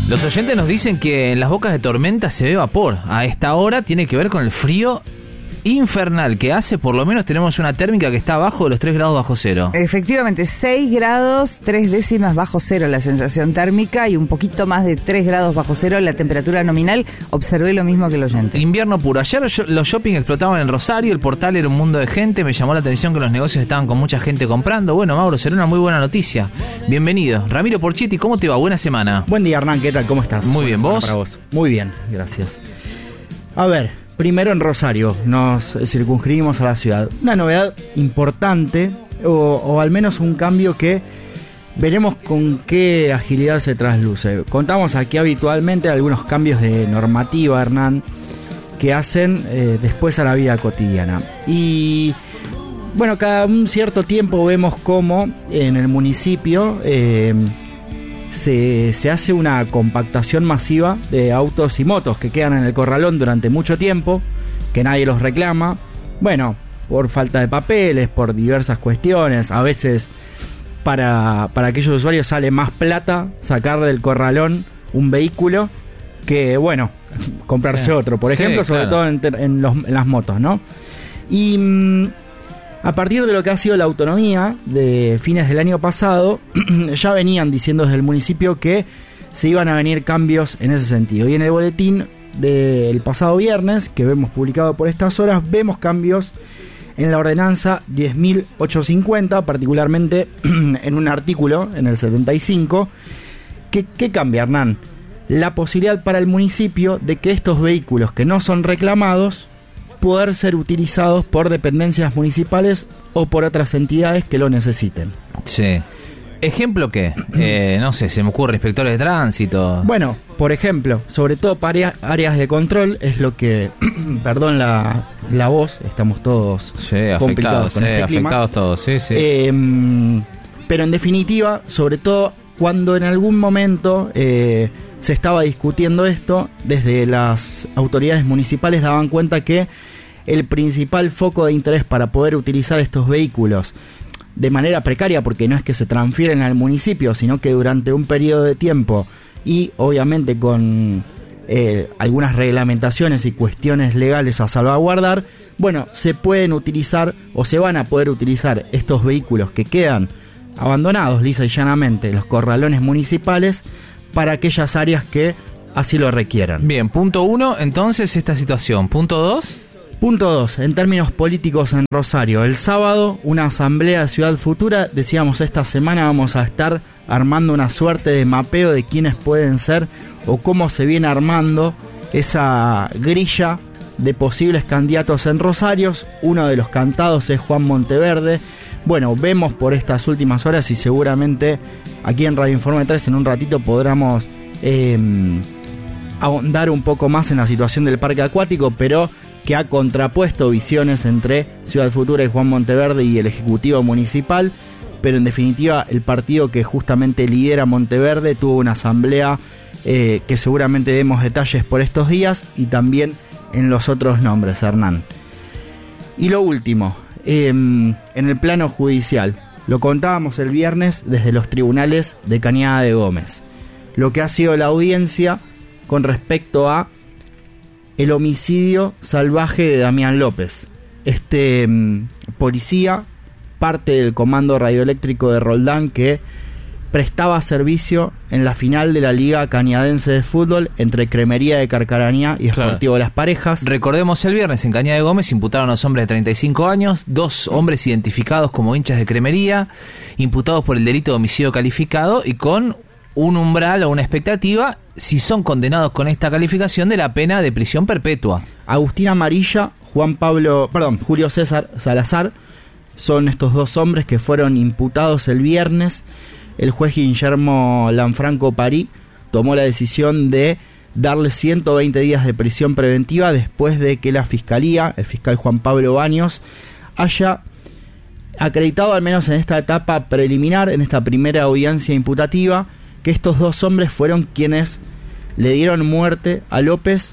Los oyentes nos dicen que en las bocas de tormenta se ve vapor. A esta hora tiene que ver con el frío infernal que hace. Por lo menos tenemos una térmica que está abajo de los 3 grados bajo cero. Efectivamente, 6 grados 3 décimas bajo cero la sensación térmica y un poquito más de 3 grados bajo cero la temperatura nominal. Observé lo mismo que el oyente. Invierno puro. Ayer los shopping explotaban en Rosario, el portal era un mundo de gente. Me llamó la atención que los negocios estaban con mucha gente comprando. Bueno, Mauro, será una muy buena noticia. Bienvenido. Ramiro Porchiti, ¿cómo te va? Buena semana. Buen día, Hernán, ¿qué tal? ¿Cómo estás? Muy bien, ¿vos? Para vos. Muy bien, gracias. A ver, primero en Rosario, nos circunscribimos a la ciudad. Una novedad importante, o al menos un cambio que veremos con qué agilidad se trasluce. Contamos aquí habitualmente algunos cambios de normativa, Hernán, que hacen después a la vida cotidiana. Y bueno, cada un cierto tiempo vemos cómo en el municipio se hace una compactación masiva de autos y motos que quedan en el corralón durante mucho tiempo, que nadie los reclama. Bueno, por falta de papeles, por diversas cuestiones. A veces para aquellos usuarios sale más plata sacar del corralón un vehículo que, bueno, comprarse otro, por ejemplo, sobre todo en las motos, ¿no? Y a partir de lo que ha sido la autonomía de fines del año pasado, ya venían diciendo desde el municipio que se iban a venir cambios en ese sentido. Y en el boletín del pasado viernes, que vemos publicado por estas horas, vemos cambios en la ordenanza 10.850, particularmente en un artículo, en el 75. ¿Qué cambia, Hernán? La posibilidad para el municipio de que estos vehículos que no son reclamados poder ser utilizados por dependencias municipales o por otras entidades que lo necesiten. Sí. ¿Ejemplo qué? No sé, se me ocurre inspectores de tránsito. Bueno, por ejemplo, sobre todo para áreas de control, es lo que, perdón la voz, estamos todos complicados con este clima. Afectados todos, sí. Pero en definitiva, sobre todo cuando en algún momento se estaba discutiendo esto, desde las autoridades municipales daban cuenta que el principal foco de interés para poder utilizar estos vehículos de manera precaria, porque no es que se transfieren al municipio, sino que durante un periodo de tiempo y obviamente con algunas reglamentaciones y cuestiones legales a salvaguardar, bueno, se pueden utilizar o se van a poder utilizar estos vehículos que quedan abandonados lisa y llanamente en los corralones municipales para aquellas áreas que así lo requieran. Bien, punto 1, entonces esta situación. Punto 2. Punto 2, en términos políticos en Rosario. El sábado, una asamblea de Ciudad Futura. Decíamos, esta semana vamos a estar armando una suerte de mapeo de quiénes pueden ser o cómo se viene armando esa grilla de posibles candidatos en Rosario. Uno de los cantados es Juan Monteverde. Bueno, vemos por estas últimas horas y seguramente aquí en Radio Informe 3 en un ratito podremos ahondar un poco más en la situación del parque acuático, pero que ha contrapuesto visiones entre Ciudad Futura y Juan Monteverde y el Ejecutivo Municipal. Pero en definitiva el partido que justamente lidera Monteverde tuvo una asamblea que seguramente demos detalles por estos días y también en los otros nombres, Hernán. Y lo último, en el plano judicial, lo contábamos el viernes desde los tribunales de Cañada de Gómez, lo que ha sido la audiencia con respecto a el homicidio salvaje de Damián López. Este policía, parte del comando radioeléctrico de Roldán, que prestaba servicio en la final de la Liga Cañadense de Fútbol entre Cremería de Carcarañá y Sportivo de Las Parejas. Recordemos, el viernes en Cañada de Gómez imputaron a los hombres de 35 años, 2 hombres identificados como hinchas de Cremería, imputados por el delito de homicidio calificado y con un umbral o una expectativa, si son condenados con esta calificación, de la pena de prisión perpetua. Agustín Amarilla, Julio César Salazar, son estos 2 hombres que fueron imputados el viernes. El juez Guillermo Lanfranco Parí tomó la decisión de darle 120 días de prisión preventiva después de que la Fiscalía, el fiscal Juan Pablo Baños, haya acreditado, al menos en esta etapa preliminar, en esta primera audiencia imputativa, que estos 2 hombres fueron quienes le dieron muerte a López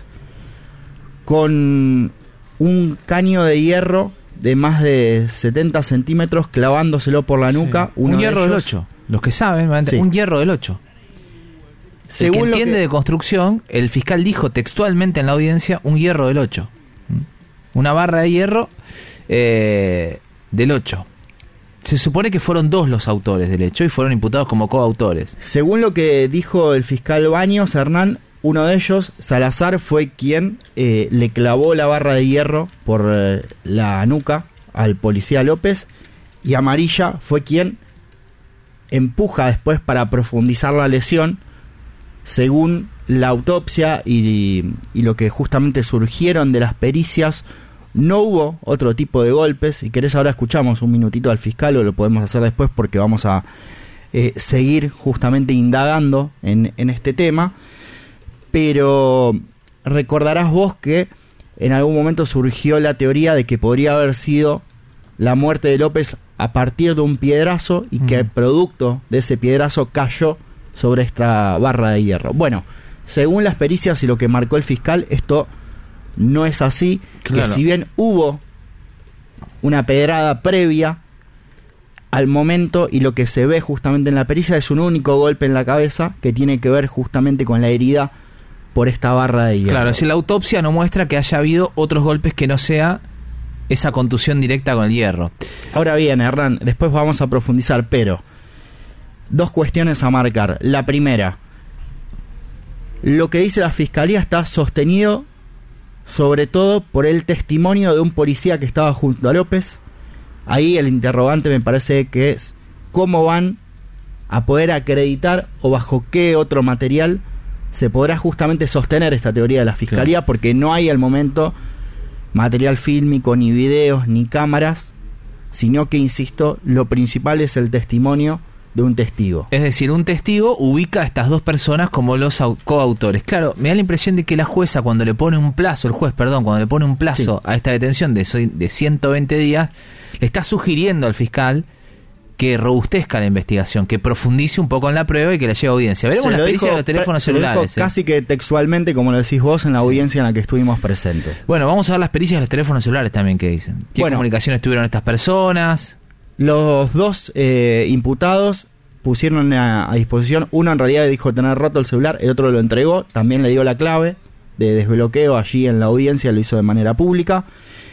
con un caño de hierro de más de 70 centímetros clavándoselo por la nuca. Un hierro del 8. Los que saben, sí. Un hierro del 8. El que entiende de construcción, el fiscal dijo textualmente en la audiencia un hierro del 8. Una barra de hierro del 8. Se supone que fueron 2 los autores del hecho y fueron imputados como coautores. Según lo que dijo el fiscal Baños, Hernán, uno de ellos, Salazar, fue quien le clavó la barra de hierro por la nuca al policía López, y Amarilla fue quien empuja después para profundizar la lesión. Según la autopsia y lo que justamente surgieron de las pericias, no hubo otro tipo de golpes. Si querés ahora escuchamos un minutito al fiscal, o lo podemos hacer después porque vamos a seguir justamente indagando en este tema. Pero recordarás vos que en algún momento surgió la teoría de que podría haber sido la muerte de López a partir de un piedrazo, y que el producto de ese piedrazo cayó sobre esta barra de hierro. Bueno, según las pericias y lo que marcó el fiscal, esto no es así. Claro. Que si bien hubo una pedrada previa al momento, y lo que se ve justamente en la pericia es un único golpe en la cabeza que tiene que ver justamente con la herida por esta barra de hierro. Claro, si la autopsia no muestra que haya habido otros golpes que no sea esa contusión directa con el hierro. Ahora bien, Hernán, después vamos a profundizar, pero 2 cuestiones a marcar. La primera, lo que dice la fiscalía está sostenido sobre todo por el testimonio de un policía que estaba junto a López. Ahí el interrogante me parece que es cómo van a poder acreditar, o bajo qué otro material se podrá justamente sostener esta teoría de la fiscalía, claro, porque no hay al momento material fílmico, ni videos, ni cámaras, sino que, insisto, lo principal es el testimonio de un testigo. Es decir, un testigo ubica a estas 2 personas como los coautores. Claro, me da la impresión de que la jueza, cuando le pone un plazo, cuando le pone un plazo a esta detención de 120 días, le está sugiriendo al fiscal que robustezca la investigación, que profundice un poco en la prueba y que la lleve a audiencia. Veremos las pericias de los teléfonos celulares. Casi que textualmente, como lo decís vos, en la audiencia en la que estuvimos presentes. Bueno, vamos a ver las pericias de los teléfonos celulares también, que dicen. ¿Qué comunicaciones tuvieron estas personas? Los 2 imputados pusieron a disposición, uno en realidad dijo tener roto el celular, el otro lo entregó, también le dio la clave de desbloqueo allí en la audiencia, lo hizo de manera pública.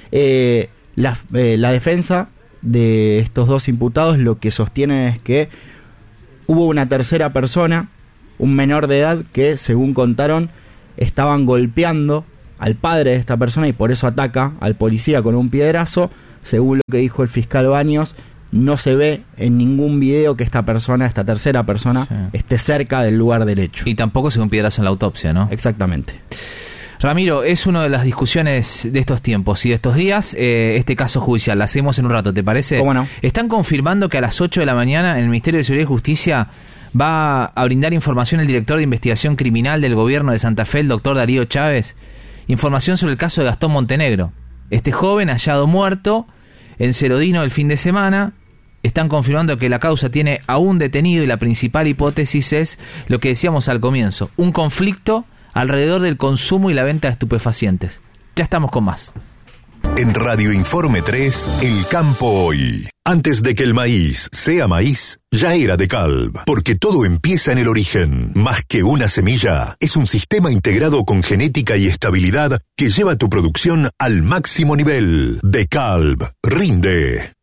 La defensa de estos 2 imputados lo que sostiene es que hubo una tercera persona, un menor de edad, que según contaron estaban golpeando al padre de esta persona y por eso ataca al policía con un piedrazo. Según lo que dijo el fiscal Baños, no se ve en ningún video que esta tercera persona, esté cerca del lugar del hecho. Y tampoco se ve un piedrazo en la autopsia, ¿no? Exactamente. Ramiro, es una de las discusiones de estos tiempos y de estos días, este caso judicial. La hacemos en un rato, ¿te parece? ¿Cómo no? Están confirmando que a las 8 de la mañana el Ministerio de Seguridad y Justicia va a brindar información el director de investigación criminal del gobierno de Santa Fe, el doctor Darío Chávez, información sobre el caso de Gastón Montenegro. Este joven hallado muerto en Cerodino el fin de semana. Están confirmando que la causa tiene a un detenido y la principal hipótesis es lo que decíamos al comienzo, un conflicto alrededor del consumo y la venta de estupefacientes. Ya estamos con más. En Radio Informe 3, El Campo Hoy. Antes de que el maíz sea maíz, ya era de Calv, porque todo empieza en el origen. Más que una semilla, es un sistema integrado con genética y estabilidad que lleva tu producción al máximo nivel. De Calv, rinde.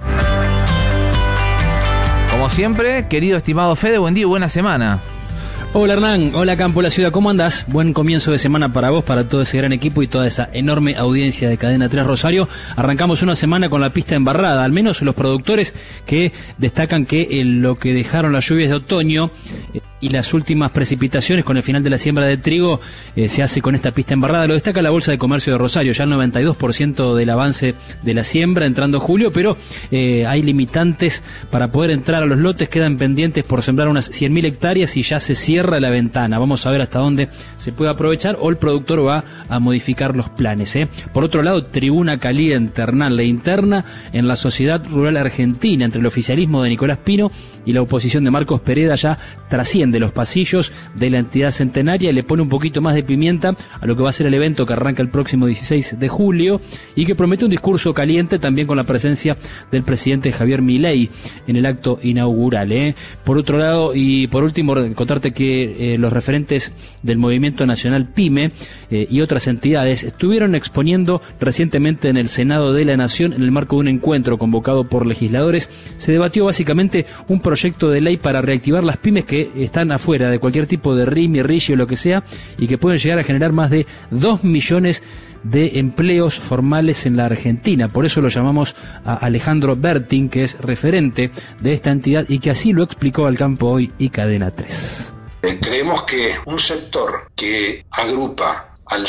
Como siempre, querido estimado Fede, buen día y buena semana. Hola Hernán, hola Campo La Ciudad, ¿cómo andás? Buen comienzo de semana para vos, para todo ese gran equipo y toda esa enorme audiencia de Cadena 3 Rosario. Arrancamos una semana con la pista embarrada, al menos los productores que destacan que lo que dejaron las lluvias de otoño y las últimas precipitaciones con el final de la siembra de trigo se hace con esta pista embarrada. Lo destaca la Bolsa de Comercio de Rosario, ya el 92% del avance de la siembra entrando julio, pero hay limitantes para poder entrar a los lotes, quedan pendientes por sembrar unas 100.000 hectáreas y ya se cierra la ventana. Vamos a ver hasta dónde se puede aprovechar o el productor va a modificar los planes. Por otro lado, tribuna caliente, Hernán, la interna en la Sociedad Rural Argentina entre el oficialismo de Nicolás Pino y la oposición de Marcos Pereda ya trasciende los pasillos de la entidad centenaria y le pone un poquito más de pimienta a lo que va a ser el evento que arranca el próximo 16 de julio y que promete un discurso caliente también con la presencia del presidente Javier Milei en el acto inaugural. Por otro lado y por último, contarte que que los referentes del Movimiento Nacional PYME y otras entidades estuvieron exponiendo recientemente en el Senado de la Nación en el marco de un encuentro convocado por legisladores. Se debatió básicamente un proyecto de ley para reactivar las pymes que están afuera de cualquier tipo de RIMI, RIGI o lo que sea, y que pueden llegar a generar más de 2 millones de empleos formales en la Argentina. Por eso lo llamamos a Alejandro Bertin, que es referente de esta entidad y que así lo explicó al Campo Hoy y Cadena 3. Creemos que un sector que agrupa al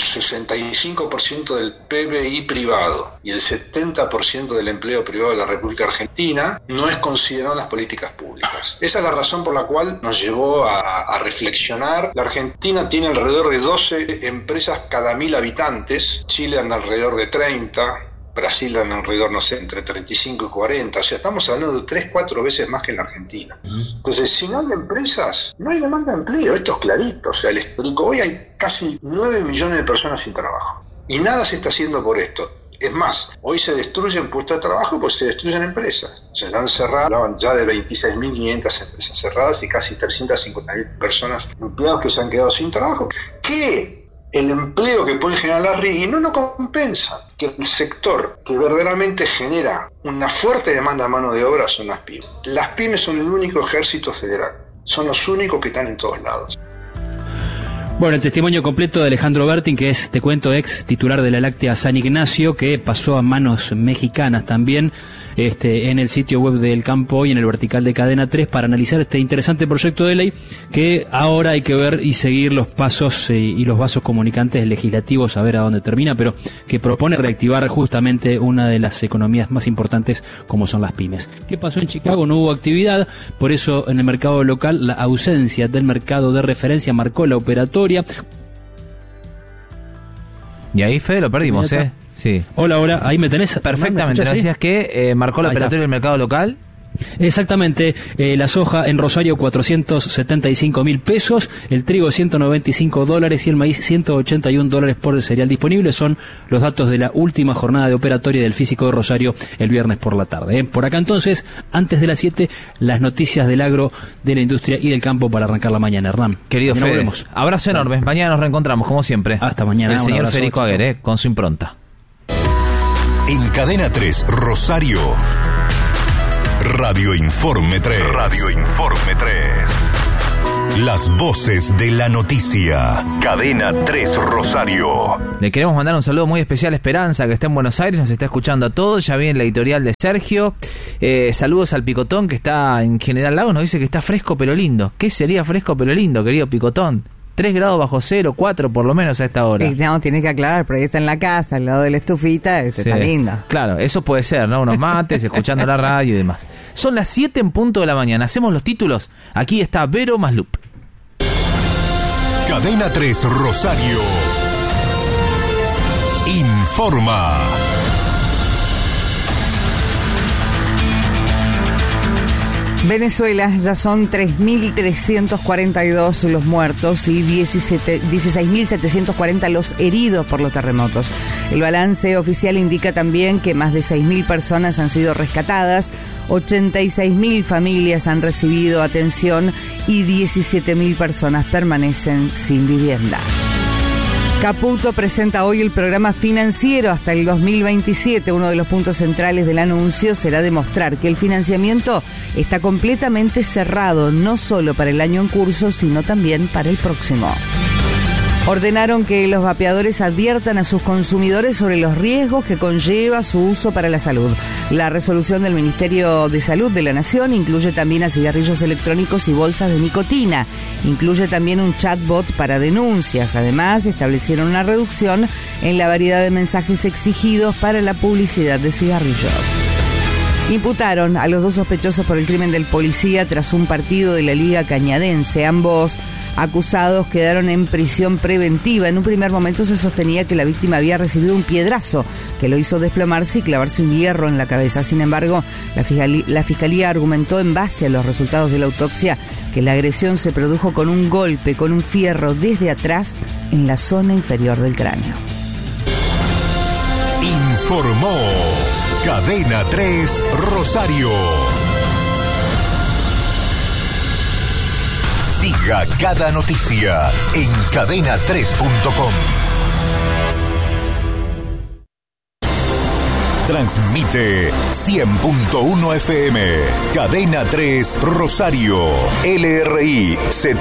65% del PBI privado y el 70% del empleo privado de la República Argentina no es considerado en las políticas públicas. Esa es la razón por la cual nos llevó a reflexionar. La Argentina tiene alrededor de 12 empresas cada 1000 habitantes, Chile anda alrededor de 30, Brasil anda alrededor, no sé, entre 35 y 40, o sea, estamos hablando de 3-4 veces más que en la Argentina. Entonces, si no hay empresas, no hay demanda de empleo, esto es clarito, o sea, les explico, hoy hay casi 9 millones de personas sin trabajo, y nada se está haciendo por esto. Es más, hoy se destruyen puestos de trabajo porque se destruyen empresas. Se han cerrado, hablaban ya de 26.500 empresas cerradas y casi 350.000 personas empleados que se han quedado sin trabajo. ¿Qué? El empleo que pueden generar las RIGI no compensa. Que el sector que verdaderamente genera una fuerte demanda de mano de obra son las pymes. Las pymes son el único ejército federal, son los únicos que están en todos lados. Bueno, el testimonio completo de Alejandro Bertin, que es, te cuento, ex titular de la láctea San Ignacio, que pasó a manos mexicanas también, en el sitio web del Campo Hoy, en el vertical de Cadena 3, para analizar este interesante proyecto de ley que ahora hay que ver y seguir los pasos y los vasos comunicantes legislativos, a ver a dónde termina, pero que propone reactivar justamente una de las economías más importantes como son las pymes. ¿Qué pasó en Chicago? No hubo actividad, por eso en el mercado local la ausencia del mercado de referencia marcó la operatoria. Y ahí, Fede, lo perdimos, ¿eh? Sí. Hola, ahí me tenés. Perfectamente, ¿me decías que marcó la operatoria del mercado local? Exactamente, la soja en Rosario 475.000 pesos, el trigo $195 y el maíz $181 por el cereal disponible. Son los datos de la última jornada de operatoria del Físico de Rosario el viernes por la tarde. Por acá entonces, antes de las 7, las noticias del agro, de la industria y del campo para arrancar la mañana. Hernán, querido Fede, abrazo enorme, mañana nos reencontramos como siempre. Hasta mañana. El señor Federico Aguirre, con su impronta. En Cadena 3, Rosario, Radio Informe 3. Radio Informe 3. Las voces de la noticia. Cadena 3 Rosario. Le queremos mandar un saludo muy especial a Esperanza, que está en Buenos Aires, nos está escuchando a todos. Ya viene la editorial de Sergio. Saludos al Picotón, que está en General Lagos. Nos dice que está fresco pero lindo. ¿Qué sería fresco pero lindo, querido Picotón? 3 grados bajo cero, 4 por lo menos a esta hora. No, tienes que aclarar, porque está en la casa, al lado de la estufita, sí, está linda. Claro, eso puede ser, ¿no? Unos mates, escuchando la radio y demás. Son las 7 en punto de la mañana. Hacemos los títulos. Aquí está Vero Maslup. Cadena 3 Rosario informa. Venezuela, ya son 3.342 los muertos y 16.740 los heridos por los terremotos. El balance oficial indica también que más de 6.000 personas han sido rescatadas, 86.000 familias han recibido atención y 17.000 personas permanecen sin vivienda. Caputo presenta hoy el programa financiero hasta el 2027. Uno de los puntos centrales del anuncio será demostrar que el financiamiento está completamente cerrado, no solo para el año en curso, sino también para el próximo. Ordenaron que los vapeadores adviertan a sus consumidores sobre los riesgos que conlleva su uso para la salud. La resolución del Ministerio de Salud de la Nación incluye también a cigarrillos electrónicos y bolsas de nicotina. Incluye también un chatbot para denuncias. Además, establecieron una reducción en la variedad de mensajes exigidos para la publicidad de cigarrillos. Imputaron a los 2 sospechosos por el crimen del policía tras un partido de la Liga Cañadense. Ambos acusados quedaron en prisión preventiva. En un primer momento se sostenía que la víctima había recibido un piedrazo que lo hizo desplomarse y clavarse un hierro en la cabeza. Sin embargo, la fiscalía argumentó en base a los resultados de la autopsia que la agresión se produjo con un golpe con un fierro desde atrás en la zona inferior del cráneo. Informó Cadena 3 Rosario. Siga cada noticia en cadena3.com. Transmite 100.1 FM, Cadena 3 Rosario, LRI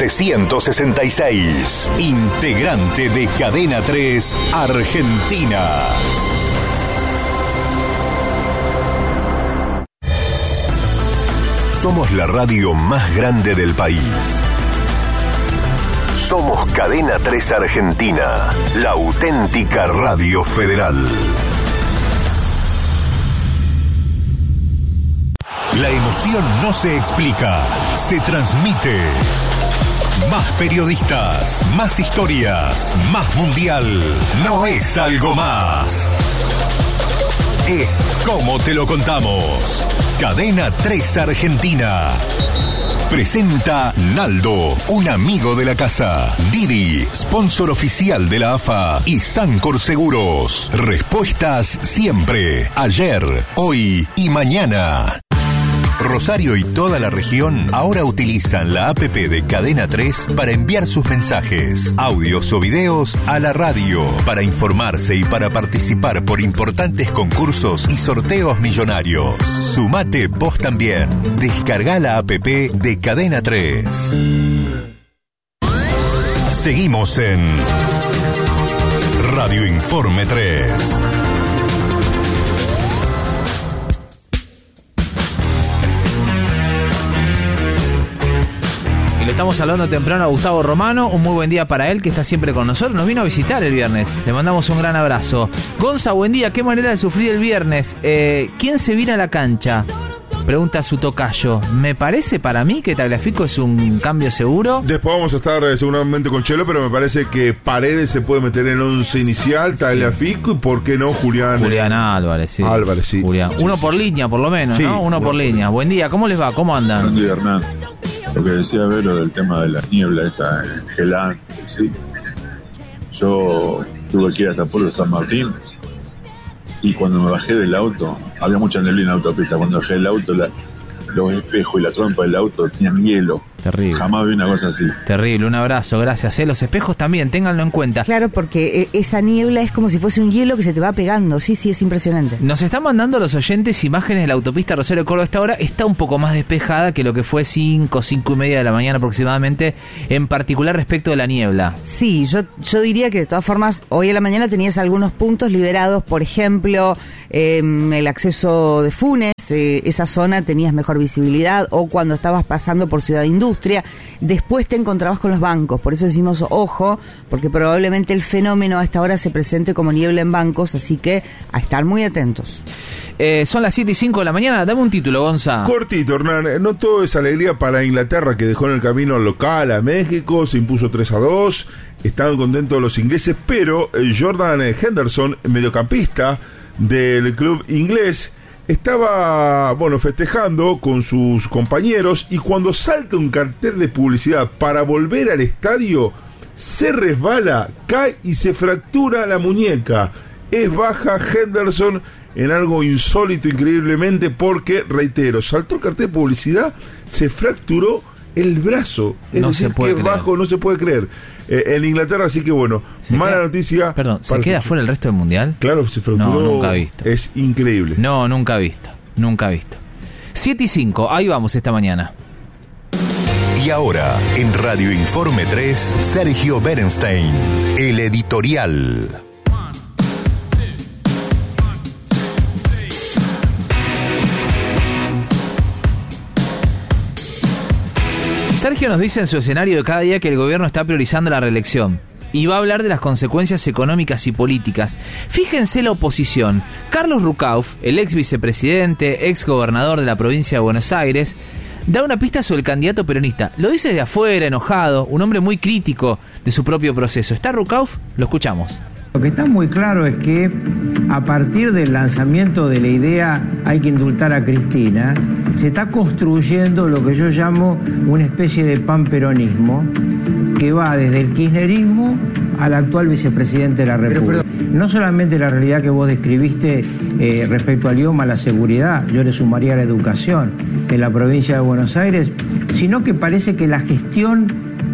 766, integrante de Cadena 3 Argentina. Somos la radio más grande del país. Somos Cadena 3 Argentina, la auténtica radio federal. La emoción no se explica, se transmite. Más periodistas, más historias, más mundial. No es algo más. Es como te lo contamos. Cadena 3 Argentina. Presenta Naldo, un amigo de la casa. Didi, sponsor oficial de la AFA. Y Sancor Seguros. Respuestas siempre. Ayer, hoy y mañana. Rosario y toda la región ahora utilizan la APP de Cadena 3 para enviar sus mensajes, audios o videos a la radio, para informarse y para participar por importantes concursos y sorteos millonarios. Sumate vos también. Descarga la APP de Cadena 3. Seguimos en Radio Informe 3. Le estamos hablando temprano a Gustavo Romano, un muy buen día para él que está siempre con nosotros, nos vino a visitar el viernes, le mandamos un gran abrazo. Gonza, buen día, qué manera de sufrir el viernes, ¿quién se vira a la cancha? Pregunta su tocayo. Me parece para mí que Tagliafico es un cambio seguro. Después vamos a estar seguramente con Chelo, pero me parece que Paredes se puede meter en el 11 inicial, Tagliafico y por qué no Julián Álvarez, sí. Álvarez, sí. Julián. Uno por línea, por lo menos, sí, ¿no? Uno por línea. Buen día, ¿cómo les va? ¿Cómo andan? Buen día, Hernán. Lo que decía Vero del tema de la niebla esta gelante, ¿sí? Yo tuve que ir hasta Pueblo de San Martín y cuando me bajé del auto, había mucha neblina en la autopista, cuando bajé del auto los espejos y la trompa del auto tenían hielo. Terrible. Jamás vi una cosa así. Terrible, un abrazo, gracias. Los espejos también, ténganlo en cuenta. Claro, porque esa niebla es como si fuese un hielo que se te va pegando. Sí, es impresionante. Nos están mandando los oyentes imágenes de la autopista Rosario-Córdoba. Esta hora está un poco más despejada que lo que fue 5:30 de la mañana aproximadamente, en particular respecto de la niebla. Sí, yo diría que de todas formas, hoy a la mañana tenías algunos puntos liberados, por ejemplo, el acceso de Funes, esa zona tenías mejor visibilidad, o cuando estabas pasando por Ciudad Industria, después te encontrabas con los bancos, por eso decimos ojo, porque probablemente el fenómeno a esta hora se presente como niebla en bancos, así que a estar muy atentos. Son las 7:05 de la mañana, dame un título, Gonza. Cortito, Hernán, no todo es alegría para Inglaterra, que dejó en el camino local a México, se impuso 3-2, estaban contentos los ingleses, pero Jordan Henderson, mediocampista del club inglés, estaba, festejando con sus compañeros y cuando salta un cartel de publicidad para volver al estadio, se resbala, cae y se fractura la muñeca. Es baja Henderson en algo insólito increíblemente porque, reitero, saltó el cartel de publicidad, se fracturó el brazo. Es no decir, se puede que creer. bajo no se puede creer. En Inglaterra, así que mala noticia. Perdón, ¿se queda fuera el resto del mundial? Claro, se fracturó. No, nunca visto. Es increíble. No, nunca visto. 7:05, ahí vamos esta mañana. Y ahora, en Radio Informe 3, Sergio Berenstein, el editorial. Sergio nos dice en su escenario de cada día que el gobierno está priorizando la reelección y va a hablar de las consecuencias económicas y políticas. Fíjense la oposición. Carlos Rucauf, el ex vicepresidente, ex gobernador de la provincia de Buenos Aires, da una pista sobre el candidato peronista. Lo dice de afuera, enojado, un hombre muy crítico de su propio proceso. ¿Está Rucauf? Lo escuchamos. Lo que está muy claro es que a partir del lanzamiento de la idea hay que indultar a Cristina, se está construyendo lo que yo llamo una especie de panperonismo que va desde el kirchnerismo al actual vicepresidente de la República. No solamente la realidad que vos describiste respecto al idioma, la seguridad, yo le sumaría la educación en la provincia de Buenos Aires, sino que parece que la gestión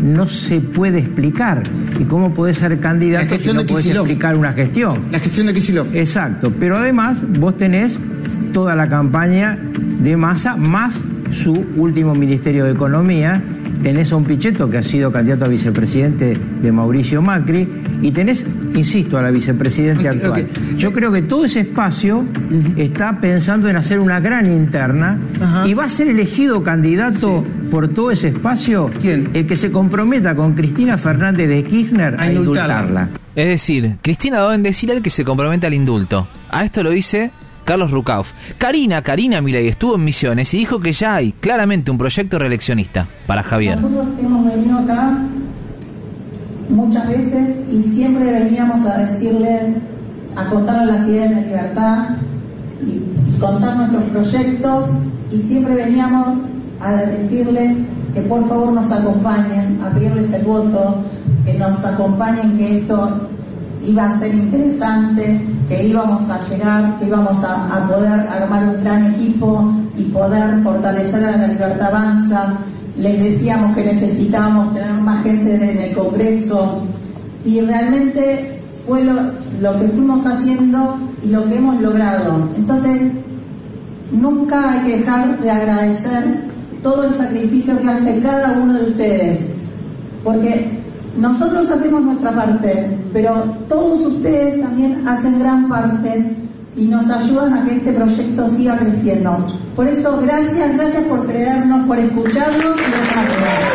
no se puede explicar. ¿Y cómo podés ser candidato si no podés explicar una gestión? La gestión de Kicillof. Exacto, pero además vos tenés toda la campaña de Massa, más su último Ministerio de Economía, tenés a un Pichetto que ha sido candidato a vicepresidente de Mauricio Macri, y tenés, insisto, a la vicepresidenta actual. Yo creo que todo ese espacio está pensando en hacer una gran interna. Y va a ser elegido candidato por todo ese espacio. ¿Quién? El que se comprometa con Cristina Fernández de Kirchner a indultarla. Es decir, Cristina va a bendecir al que se compromete al indulto. A esto lo dice Carlos Rucauf. Karina Milei estuvo en Misiones y dijo que ya hay claramente un proyecto reeleccionista para Javier. Nosotros hemos venido acá muchas veces y siempre veníamos a decirle, a contarle las ideas de la libertad y contar nuestros proyectos, y siempre veníamos a decirles que por favor nos acompañen, a pedirles el voto, que nos acompañen, que esto iba a ser interesante, que íbamos a llegar, que íbamos a poder armar un gran equipo y poder fortalecer a La Libertad Avanza. Les decíamos que necesitábamos tener más gente en el Congreso, y realmente fue lo que fuimos haciendo y lo que hemos logrado. Entonces, nunca hay que dejar de agradecer todo el sacrificio que hace cada uno de ustedes, porque nosotros hacemos nuestra parte, pero todos ustedes también hacen gran parte y nos ayudan a que este proyecto siga creciendo. Por eso, gracias por creernos, por escucharnos y dejarnos.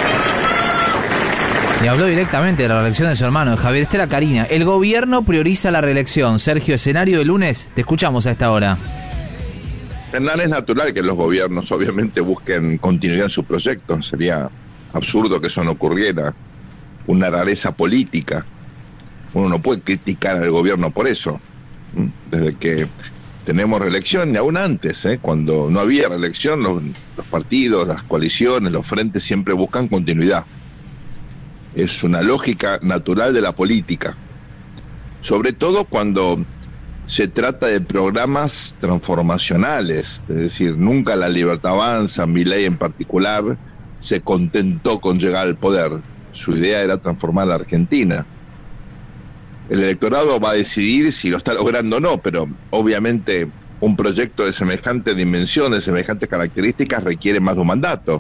Le habló directamente de la reelección de su hermano, de Javier. Esta era Karina. El gobierno prioriza la reelección. Sergio, escenario de lunes, te escuchamos a esta hora. Hernán, es natural que los gobiernos obviamente busquen continuidad en sus proyectos. Sería absurdo que eso no ocurriera. Una rareza política. Uno no puede criticar al gobierno por eso. Desde que tenemos reelección, y aún antes, cuando no había reelección, los partidos, las coaliciones, los frentes siempre buscan continuidad. Es una lógica natural de la política. Sobre todo cuando se trata de programas transformacionales, es decir, nunca La Libertad Avanza, Milei en particular, se contentó con llegar al poder. Su idea era transformar la Argentina. El electorado va a decidir si lo está logrando o no, pero obviamente un proyecto de semejante dimensión, de semejantes características, requiere más de un mandato.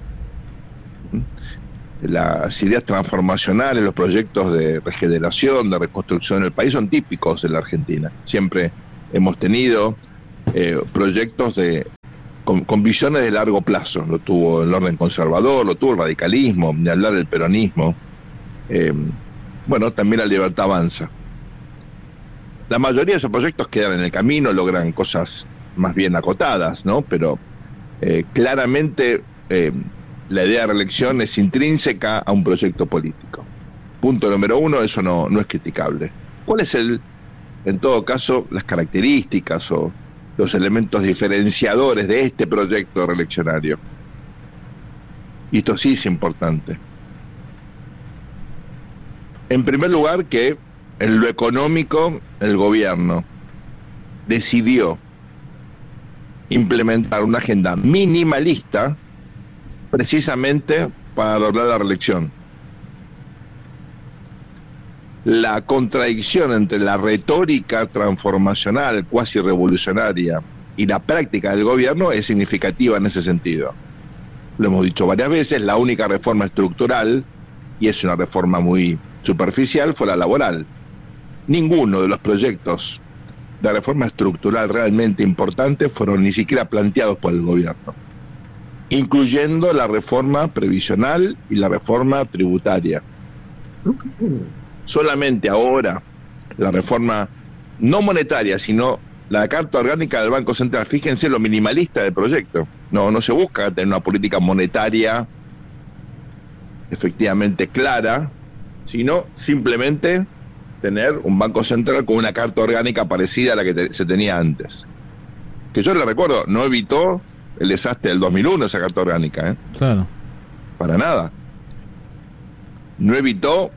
Las ideas transformacionales, los proyectos de regeneración, de reconstrucción del país son típicos de la Argentina. Siempre hemos tenido proyectos con visiones de largo plazo. Lo tuvo el orden conservador, lo tuvo el radicalismo, ni hablar del peronismo. También La Libertad Avanza. La mayoría de esos proyectos quedan en el camino, logran cosas más bien acotadas, ¿no? Pero claramente la idea de reelección es intrínseca a un proyecto político. Punto número uno, eso no es criticable. ¿Cuál es en todo caso, las características o los elementos diferenciadores de este proyecto reeleccionario? Y esto sí es importante. En primer lugar, que en lo económico el gobierno decidió implementar una agenda minimalista precisamente para lograr la reelección. La contradicción entre la retórica transformacional, cuasi revolucionaria, y la práctica del gobierno es significativa en ese sentido. Lo hemos dicho varias veces, la única reforma estructural, y es una reforma muy superficial, fue la laboral. Ninguno de los proyectos de reforma estructural realmente importantes fueron ni siquiera planteados por el gobierno, incluyendo la reforma previsional y la reforma tributaria. Solamente ahora la reforma no monetaria, sino la Carta Orgánica del Banco Central, fíjense lo minimalista del proyecto. No se busca tener una política monetaria efectivamente clara, sino simplemente tener un Banco Central con una Carta Orgánica parecida a la que se tenía antes. Que yo le recuerdo, no evitó el desastre del 2001 esa Carta Orgánica, Claro. Para nada. No evitó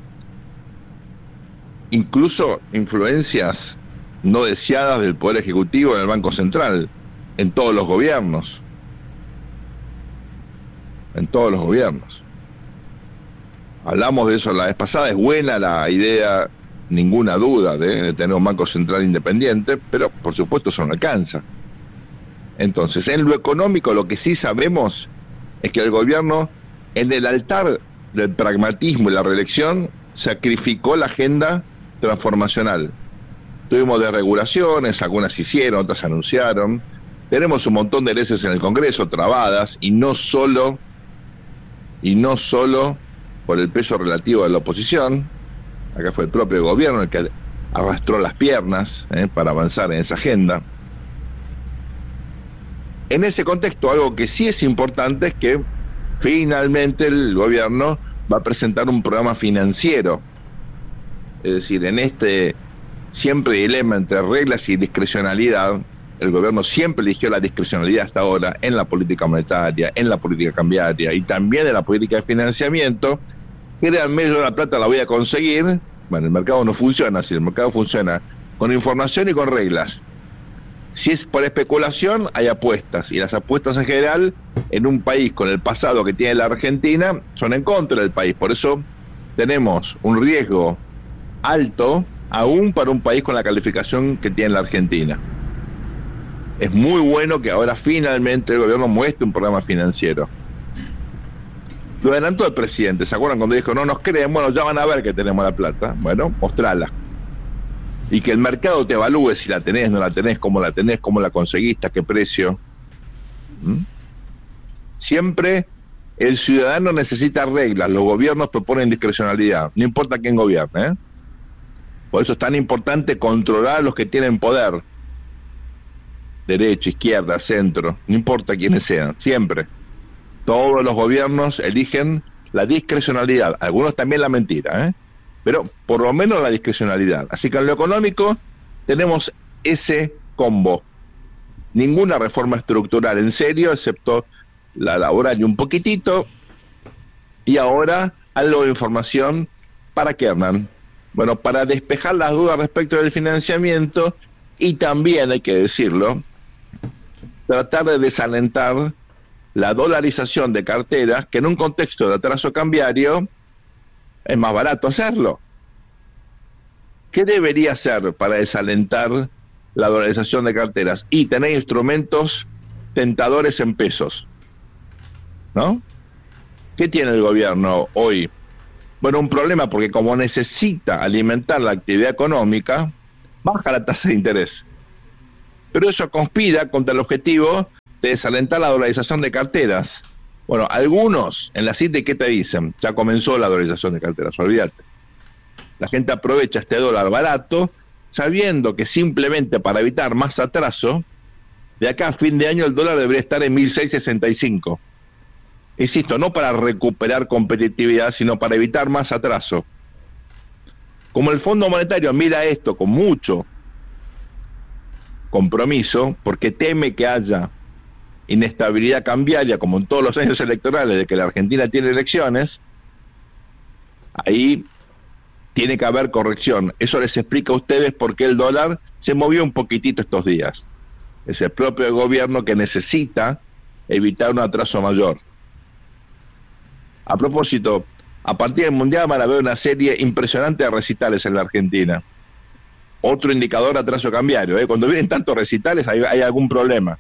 incluso influencias no deseadas del Poder Ejecutivo en el Banco Central, en todos los gobiernos. En todos los gobiernos. Hablamos de eso la vez pasada, es buena la idea, ninguna duda, de tener un Banco Central independiente, pero por supuesto eso no alcanza. Entonces, en lo económico lo que sí sabemos es que el gobierno, en el altar del pragmatismo y la reelección, sacrificó la agenda transformacional. Tuvimos desregulaciones, algunas se hicieron, otras se anunciaron. Tenemos un montón de leyes en el Congreso trabadas, y no solo por el peso relativo de la oposición. Acá fue el propio gobierno el que arrastró las piernas para avanzar en esa agenda. En ese contexto, algo que sí es importante es que finalmente el gobierno va a presentar un programa financiero. Es decir, en este siempre dilema entre reglas y discrecionalidad, el gobierno siempre eligió la discrecionalidad hasta ahora en la política monetaria, en la política cambiaria y también en la política de financiamiento. Créanme, yo la plata la voy a conseguir. Bueno, el mercado no funciona así, el mercado funciona con información y con reglas. Si es por especulación, hay apuestas, y las apuestas en general, en un país con el pasado que tiene la Argentina, son en contra del país. Por eso tenemos un riesgo alto, aún para un país con la calificación que tiene la Argentina. Es muy bueno que ahora finalmente el gobierno muestre un programa financiero. Lo adelantó el presidente, ¿se acuerdan cuando dijo no nos creen? Bueno, ya van a ver que tenemos la plata. Bueno, mostrala. Y que el mercado te evalúe si la tenés, no la tenés, cómo la conseguiste, a qué precio. Siempre el ciudadano necesita reglas, los gobiernos proponen discrecionalidad, no importa quién gobierne, Por eso es tan importante controlar a los que tienen poder. Derecha, izquierda, centro, no importa quiénes sean, siempre. Todos los gobiernos eligen la discrecionalidad, algunos también la mentira, pero por lo menos la discrecionalidad. Así que en lo económico tenemos ese combo. Ninguna reforma estructural en serio, excepto la laboral y un poquitito. Y ahora algo de información para Kernan. Bueno, para despejar las dudas respecto del financiamiento y también, hay que decirlo, tratar de desalentar la dolarización de carteras, que en un contexto de atraso cambiario es más barato hacerlo. ¿Qué debería hacer para desalentar la dolarización de carteras? Y tener instrumentos tentadores en pesos, ¿no? ¿Qué tiene el gobierno hoy? Bueno, un problema, porque como necesita alimentar la actividad económica, baja la tasa de interés. Pero eso conspira contra el objetivo de desalentar la dolarización de carteras. Bueno, algunos en la CITE, ¿qué te dicen? Ya comenzó la dolarización de carteras, olvídate. La gente aprovecha este dólar barato, sabiendo que simplemente para evitar más atraso, de acá a fin de año el dólar debería estar en 1.665. Insisto, no para recuperar competitividad, sino para evitar más atraso. Como el Fondo Monetario mira esto con mucho compromiso, porque teme que haya inestabilidad cambiaria, como en todos los años electorales de que la Argentina tiene elecciones, ahí tiene que haber corrección. Eso les explica a ustedes por qué el dólar se movió un poquitito estos días. Es el propio gobierno que necesita evitar un atraso mayor. A propósito, a partir del Mundial van a ver una serie impresionante de recitales en la Argentina. Otro indicador de atraso cambiario, Cuando vienen tantos recitales hay algún problema.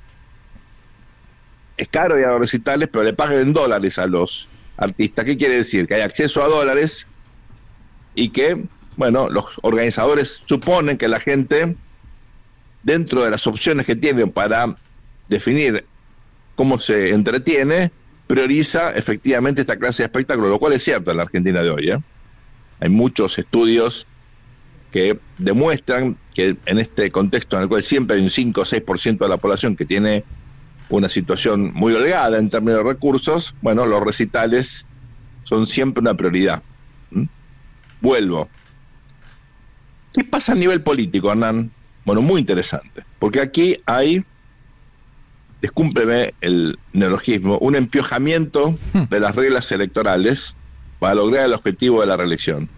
Es caro ir a los recitales, pero le pagan en dólares a los artistas. ¿Qué quiere decir? Que hay acceso a dólares y que, bueno, los organizadores suponen que la gente, dentro de las opciones que tienen para definir cómo se entretiene, prioriza efectivamente esta clase de espectáculo, lo cual es cierto en la Argentina de hoy. Hay muchos estudios que demuestran que en este contexto en el cual siempre hay un 5 o 6% de la población que tiene una situación muy holgada en términos de recursos, bueno, los recitales son siempre una prioridad. Vuelvo. ¿Qué pasa a nivel político, Hernán? Bueno, muy interesante, porque aquí hay, descúmpleme el neologismo, un empiojamiento de las reglas electorales para lograr el objetivo de la reelección.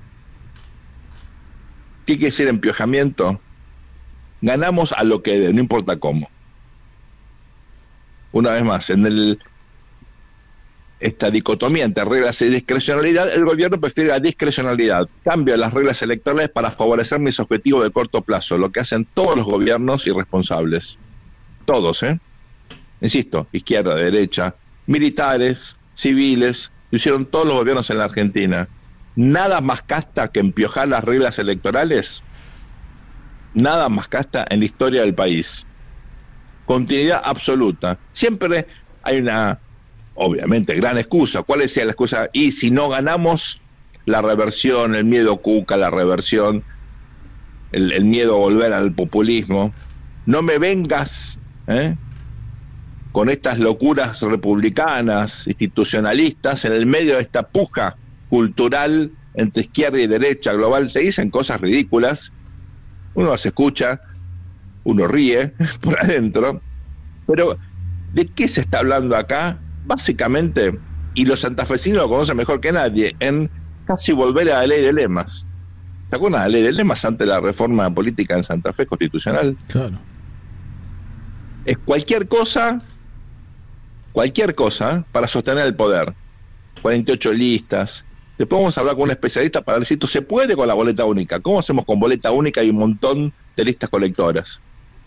¿Qué quiere decir empiojamiento? Ganamos a lo que dé, no importa cómo. Una vez más, en el esta dicotomía entre reglas y discrecionalidad, el gobierno prefiere la discrecionalidad. Cambia las reglas electorales para favorecer mis objetivos de corto plazo, lo que hacen todos los gobiernos irresponsables. Todos, insisto, izquierda, derecha, militares, civiles, lo hicieron todos los gobiernos en la Argentina. Nada más casta que empiojar las reglas electorales, nada más casta en la historia del país. Continuidad absoluta. Siempre hay una, obviamente, gran excusa. ¿Cuál es la excusa? Y si no ganamos, la reversión, el miedo Cuca, la reversión, el miedo a volver al populismo. No me vengas con estas locuras republicanas, institucionalistas, en el medio de esta puja cultural entre izquierda y derecha global. Te dicen cosas ridículas, uno las escucha, uno ríe por adentro, pero ¿de qué se está hablando acá? Básicamente, y los santafesinos lo conocen mejor que nadie, en casi volver a la ley de lemas. ¿Se acuerdan de la ley de lemas antes de la reforma política en Santa Fe constitucional? Claro. Es cualquier cosa para sostener el poder. 48 listas. Después vamos a hablar con un especialista para ver si esto se puede con la boleta única. ¿Cómo hacemos con boleta única y un montón de listas colectoras?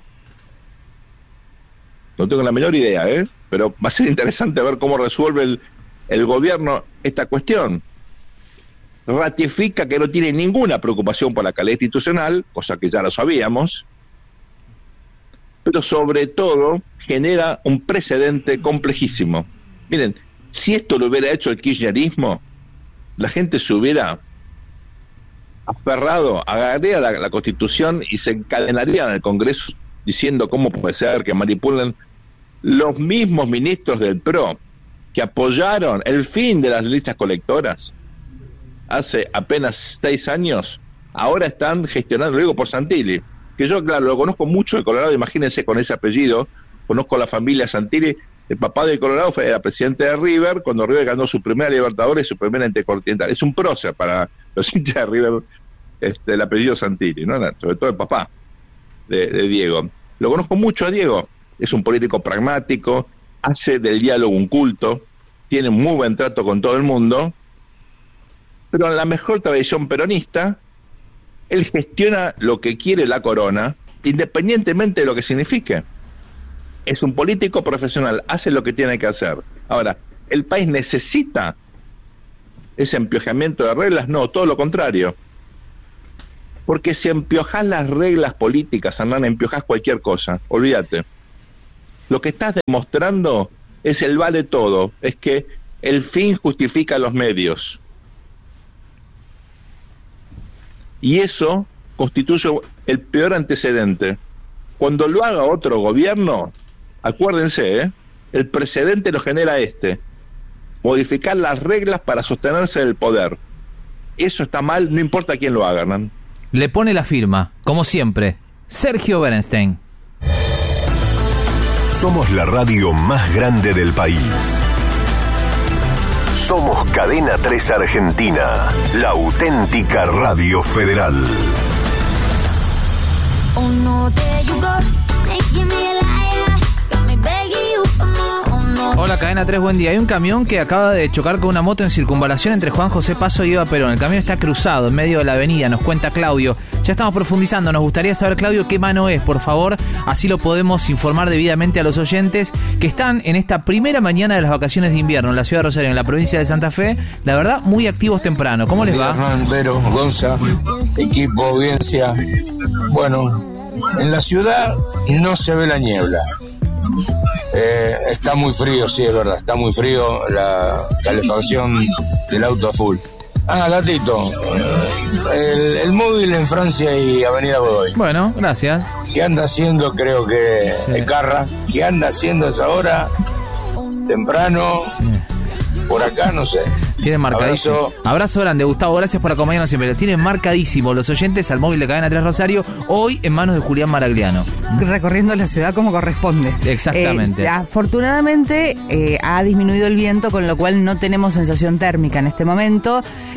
No tengo la menor idea, pero va a ser interesante ver cómo resuelve el gobierno esta cuestión. Ratifica que no tiene ninguna preocupación por la calidad institucional, cosa que ya lo sabíamos, pero sobre todo genera un precedente complejísimo. Miren, si esto lo hubiera hecho el kirchnerismo, la gente se hubiera aferrado, agarraría la Constitución y se encadenaría en el Congreso diciendo cómo puede ser que manipulen los mismos ministros del PRO que apoyaron el fin de las listas colectoras hace apenas 6 años, ahora están gestionando, lo digo por Santilli, que yo, claro, lo conozco mucho de Colorado, imagínense con ese apellido, conozco a la familia Santilli. El papá de Colorado era presidente de River cuando River ganó su primera Libertadores y su primera Intercontinental. Es un prócer para los hinchas de River, el apellido Santilli, ¿no? Sobre todo el papá de Diego. Lo conozco mucho a Diego, es un político pragmático, hace del diálogo un culto, tiene muy buen trato con todo el mundo, pero en la mejor tradición peronista, él gestiona lo que quiere la corona, independientemente de lo que signifique. Es un político profesional, hace lo que tiene que hacer. Ahora, ¿el país necesita ese empiojamiento de reglas? No, todo lo contrario. Porque si empiojás las reglas políticas, Hernán, empiojás cualquier cosa, olvídate. Lo que estás demostrando es el vale todo, es que el fin justifica los medios. Y eso constituye el peor antecedente. Cuando lo haga otro gobierno, acuérdense, el precedente lo genera modificar las reglas para sostenerse del poder. Eso está mal, no importa quién lo haga, ¿no? Le pone la firma, como siempre, Sergio Berenstein. Somos la radio más grande del país. Somos Cadena 3 Argentina, la auténtica radio federal. Oh no, there you go, making me a liar, got me begging you for more. Oh no. Hola, Cadena 3, buen día. Hay un camión que acaba de chocar con una moto en circunvalación entre Juan José Paso y Eva Perón. El camión está cruzado en medio de la avenida, nos cuenta Claudio. Ya estamos profundizando, nos gustaría saber, Claudio, qué mano es, por favor, así lo podemos informar debidamente a los oyentes que están en esta primera mañana de las vacaciones de invierno en la ciudad de Rosario, en la provincia de Santa Fe. La verdad, muy activos temprano. ¿Cómo les va? Hernán, Vero, Gonza, equipo, audiencia. Bueno, en la ciudad no se ve la niebla. Está muy frío, sí, es verdad, está muy frío, la calefacción del auto a full. Datito, el móvil en Francia y Avenida Godoy. Bueno, gracias. ¿Qué anda haciendo? Creo que Ecarra. ¿Qué anda haciendo a esa hora? Temprano. Sí. Por acá, no sé. Tienen marcadísimo. Abrazo grande, Gustavo, gracias por acompañarnos siempre. Tienen marcadísimo los oyentes al móvil de Cadena 3 Rosario, hoy en manos de Julián Maragliano. Recorriendo la ciudad como corresponde. Exactamente. Afortunadamente ha disminuido el viento, con lo cual no tenemos sensación térmica en este momento.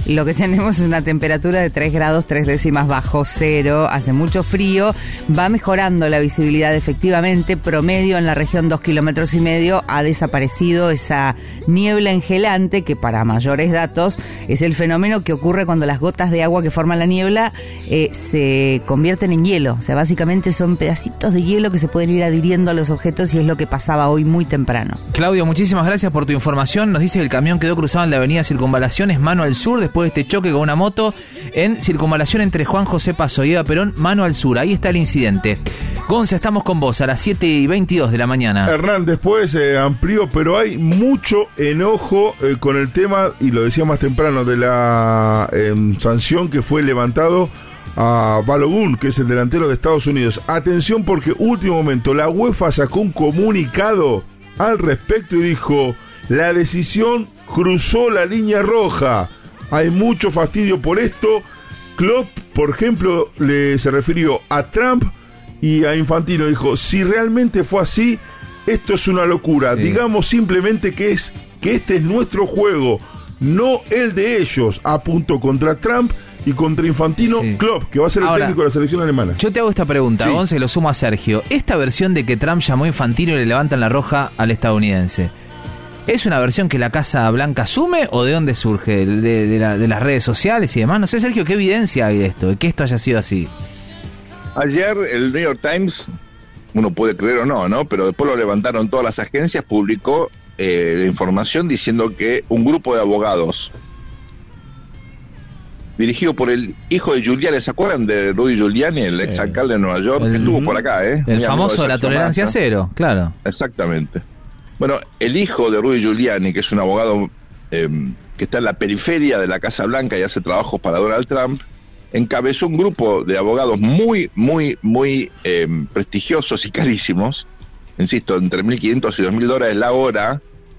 lo que tenemos es una temperatura de 3 grados 3 décimas bajo cero, hace mucho frío, va mejorando la visibilidad efectivamente, promedio en la región 2,5 kilómetros, ha desaparecido esa niebla engelante que, para mayores datos, es el fenómeno que ocurre cuando las gotas de agua que forman la niebla se convierten en hielo. O sea, básicamente son pedacitos de hielo que se pueden ir adhiriendo a los objetos, y es lo que pasaba hoy muy temprano. Claudio, muchísimas gracias por tu información. Nos dice que el camión quedó cruzado en la avenida Circunvalaciones, mano al sur, después de este choque con una moto en Circunvalación entre Juan José Paso y Eva Perón, mano al sur. Ahí está el incidente. Gonza, estamos con vos a las 7:22 de la mañana. Hernán, después amplió, pero hay mucho enojo con el tema, y lo decía más temprano, de la sanción que fue levantado a Balogun, que es el delantero de Estados Unidos. Atención, porque último momento, la UEFA sacó un comunicado al respecto y dijo: la decisión cruzó la línea roja, hay mucho fastidio por esto. Klopp, por ejemplo, se refirió a Trump y a Infantino, dijo: si realmente fue así, esto es una locura, sí. Digamos simplemente que este es nuestro juego, no el de ellos. Apuntó contra Trump y contra Infantino, sí. Klopp, que va a ser el técnico de la selección alemana. Yo te hago esta pregunta, sí. Gonza, y lo sumo a Sergio. Esta versión de que Trump llamó a Infantino y le levantan la roja al estadounidense, ¿es una versión que la Casa Blanca asume o de dónde surge? ¿De las redes sociales y demás? No sé, Sergio, ¿qué evidencia hay de esto? ¿De que esto haya sido así? Ayer el New York Times, uno puede creer o no, ¿no? Pero después lo levantaron todas las agencias, publicó la información diciendo que un grupo de abogados dirigido por el hijo de Giuliani, ¿se acuerdan de Rudy Giuliani, el ex alcalde de Nueva York? Que estuvo por acá, el famoso de la tolerancia cero, claro. Exactamente. Bueno, el hijo de Rudy Giuliani, que es un abogado que está en la periferia de la Casa Blanca y hace trabajos para Donald Trump, encabezó un grupo de abogados muy prestigiosos y carísimos, insisto, entre $1.500 y $2.000 la hora,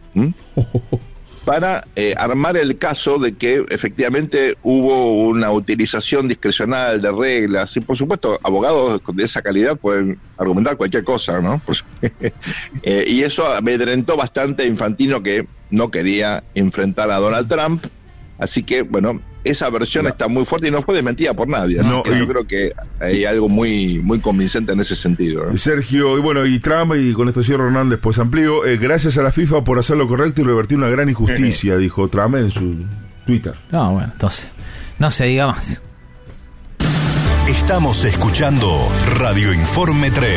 para armar el caso de que efectivamente hubo una utilización discrecional de reglas. Y por supuesto, abogados de esa calidad pueden argumentar cualquier cosa, ¿no? Y eso amedrentó bastante a Infantino, que no quería enfrentar a Donald Trump. Así que, bueno, esa versión está muy fuerte y no fue desmentida por nadie. No, yo creo que hay algo muy convincente en ese sentido, ¿no? Sergio, y bueno, y Trump, y con esto cierro, Hernández, pues amplío, gracias a la FIFA por hacer lo correcto y revertir una gran injusticia, dijo Trump en su Twitter. No, bueno, entonces, no se diga más. Estamos escuchando Radio Informe 3.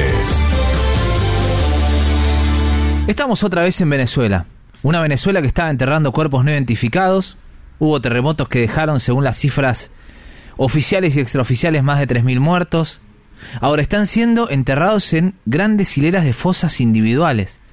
Estamos otra vez en Venezuela. Una Venezuela que estaba enterrando cuerpos no identificados. Hubo terremotos que dejaron, según las cifras oficiales y extraoficiales, más de 3.000 muertos. Ahora están siendo enterrados en grandes hileras de fosas individuales.